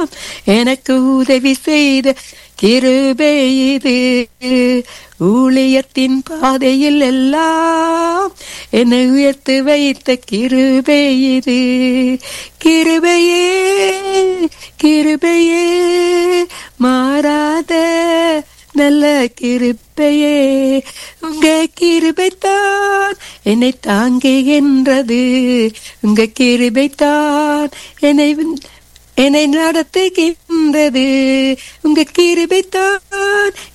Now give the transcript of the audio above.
எனக்கு உதவி செய்த கிருபை இது. ஊழியத்தின் பாதையில் எல்லாம் என்னை உயர்த்தி வைத்த கிருபை இது. கிருபையே கிருபையே மாறாத நல்ல கிருபையே, உங்க கிருபைத்தான் என்னை தாங்குகின்றது. உங்க கிருபைத்தான் என்னை நடத்துகின்றது. உங்க கிருபைத்தான்